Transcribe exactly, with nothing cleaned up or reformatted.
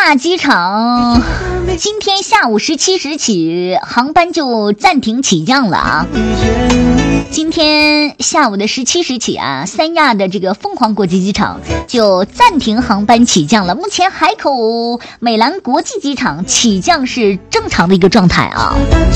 亚机场今天下午十七时起航班就暂停起降了啊。今天下午的十七时起啊，三亚的这个凤凰国际机场就暂停航班起降了。目前海口美兰国际机场起降是正常的一个状态啊。